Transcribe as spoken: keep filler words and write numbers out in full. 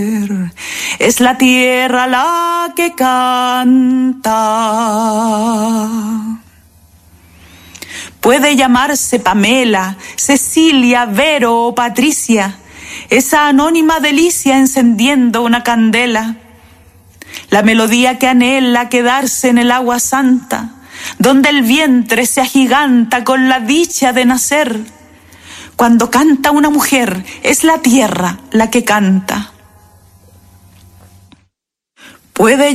Es la tierra la que canta. Puede llamarse Pamela, Cecilia, Vero o Patricia, esa anónima delicia encendiendo una candela. La melodía que anhela quedarse en el agua santa, donde el vientre se agiganta con la dicha de nacer. Cuando canta una mujer, es la tierra la que canta. Puede